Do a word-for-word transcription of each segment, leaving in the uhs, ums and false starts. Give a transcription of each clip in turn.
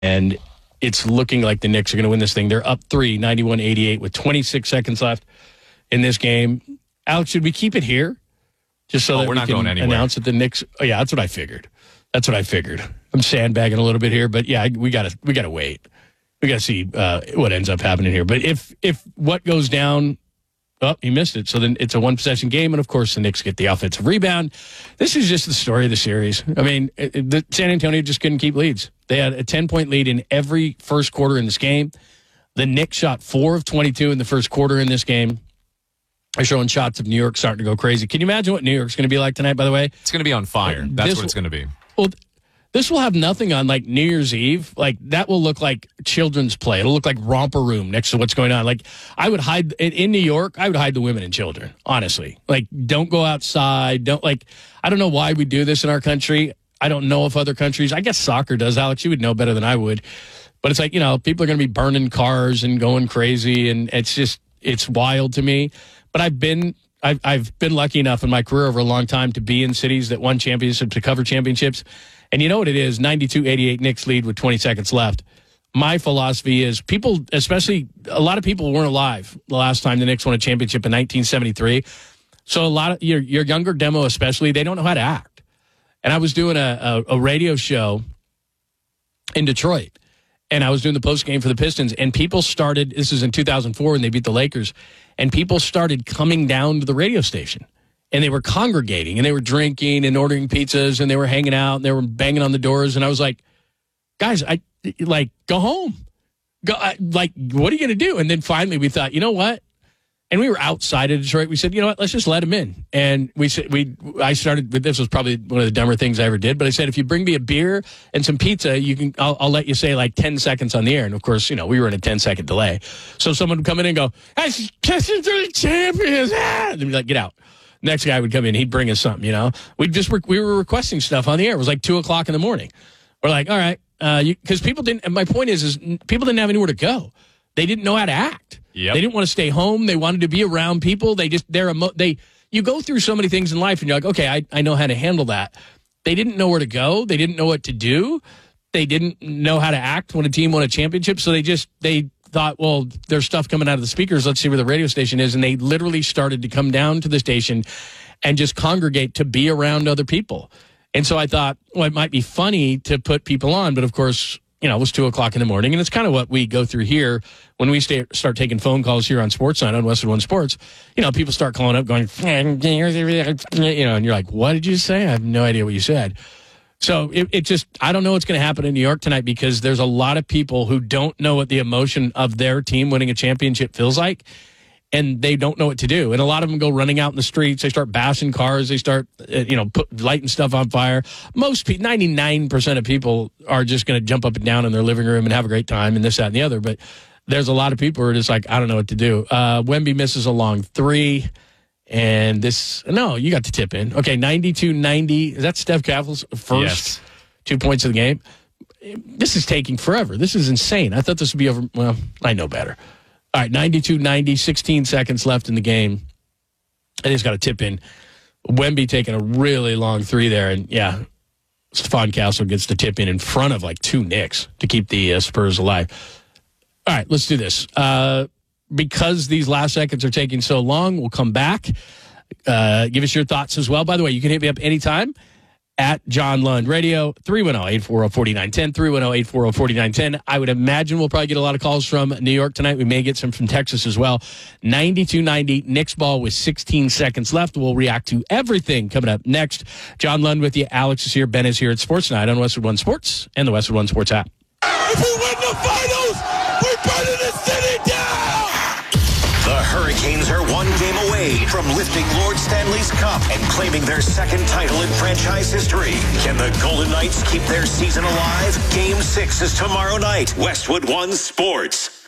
And it's looking like the Knicks are going to win this thing. They're up three, ninety-one eighty-eight, with twenty-six seconds left in this game. Alex, should we keep it here? Just so oh, that we're we not can going anywhere. Announce that the Knicks. Oh, yeah, that's what I figured. That's what I figured. I'm sandbagging a little bit here, but yeah, we got to we got to wait. We got to see uh, what ends up happening here. But if if what goes down, oh, he missed it. So then it's a one possession game, and of course the Knicks get the offensive rebound. This is just the story of the series. I mean, it, it, the San Antonio just couldn't keep leads. They had a ten point lead in every first quarter in this game. The Knicks shot four of twenty-two in the first quarter in this game. They're showing shots of New York starting to go crazy. Can you imagine what New York's going to be like tonight, by the way? It's going to be on fire. That's This what it's going to be. Well, this will have nothing on, like, New Year's Eve. Like, that will look like children's play. It'll look like Romper Room next to what's going on. Like, I would hide, in, in New York, I would hide the women and children, honestly. Like, don't go outside. Don't, like, I don't know why we do this in our country. I don't know if other countries, I guess soccer does, Alex. You would know better than I would. But it's like, you know, people are going to be burning cars and going crazy, and it's just, it's wild to me. But I've been... I've, I've been lucky enough in my career over a long time to be in cities that won championships, to cover championships. And you know what it is, ninety-two eighty-eight Knicks lead with twenty seconds left. My philosophy is people, especially a lot of people weren't alive the last time the Knicks won a championship in nineteen seventy-three. So a lot of your, your younger demo especially, they don't know how to act. And I was doing a, a, a radio show in Detroit. And I was doing the post game for the Pistons, and people started, this is in two thousand four when they beat the Lakers, and people started coming down to the radio station. And they were congregating, and they were drinking and ordering pizzas, and they were hanging out, and they were banging on the doors. And I was like, guys, I like, go home. Go, I, like, what are you going to do? And then finally we thought, you know what? And we were outside of Detroit. We said, you know what? Let's just let them in. And we said, we, I started with, this was probably one of the dumber things I ever did, but I said, if you bring me a beer and some pizza, you can, I'll, I'll let you say like ten seconds on the air. And of course, you know, we were in a ten second delay. So someone would come in and go, hey, Pistons are the champions. Ah! And they'd be like, get out. Next guy would come in. He'd bring us something, you know, we just, were, we were requesting stuff on the air. It was like two o'clock in the morning. We're like, all right. Uh, you, cause people didn't, and my point is, is people didn't have anywhere to go. They didn't know how to act. Yep. They didn't want to stay home. They wanted to be around people. They just, they're, emo- they, you go through so many things in life and you're like, okay, I, I know how to handle that. They didn't know where to go. They didn't know what to do. They didn't know how to act when a team won a championship. So they just, they thought, well, there's stuff coming out of the speakers. Let's see where the radio station is. And they literally started to come down to the station and just congregate to be around other people. And so I thought, well, it might be funny to put people on, but of course, you know, it was two o'clock in the morning, and it's kind of what we go through here when we stay, start taking phone calls here on Sportsnight on Westwood One Sports. You know, people start calling up going, you know, and you're like, what did you say? I have no idea what you said. So it, it just, I don't know what's going to happen in New York tonight because there's a lot of people who don't know what the emotion of their team winning a championship feels like, and they don't know what to do. And a lot of them go running out in the streets. They start bashing cars. They start, uh, you know, put, lighting stuff on fire. Most people, ninety-nine percent of people are just going to jump up and down in their living room and have a great time and this, that, and the other. But there's a lot of people who are just like, I don't know what to do. Uh, Wemby misses a long three. And this, no, you got the tip in. Okay, ninety-two ninety. Is that Steph Caval's first Yes. two points of the game? This is taking forever. This is insane. I thought this would be over. Well, I know better. All right, ninety-two ninety, sixteen seconds left in the game. And he's got a tip in. Wemby taking a really long three there. And, yeah, Stephon Castle gets the tip in in front of, like, two Knicks to keep the uh, Spurs alive. All right, let's do this. Uh, because these last seconds are taking so long, we'll come back. Uh, give us your thoughts as well. By the way, you can hit me up anytime at John Lund Radio, three one zero, eight four zero, four nine one zero, three one zero, eight four zero, four nine one zero. I would imagine we'll probably get a lot of calls from New York tonight. We may get some from Texas as well. ninety-two ninety, Knicks ball with sixteen seconds left. We'll react to everything coming up next. John Lund with you. Alex is here. Ben is here at Sports Night on Westwood One Sports and the Westwood One Sports app. If we win the finals, we're burning the city down! The Hurricanes are one game away from lifting Lord Stanley's Cup and claiming their second title in franchise history. Can the Golden Knights keep their season alive? Game six is tomorrow night. Westwood One Sports.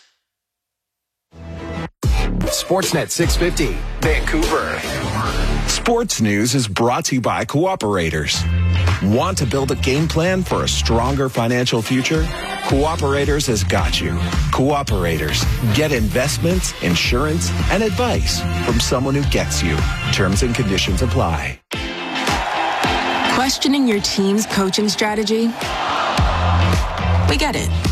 Sportsnet six fifty, Vancouver. Sports News is brought to you by Cooperators. Want to build a game plan for a stronger financial future? Cooperators has got you. Cooperators. Get investments, insurance, and advice from someone who gets you. Terms and conditions apply. Questioning your team's coaching strategy? We get it.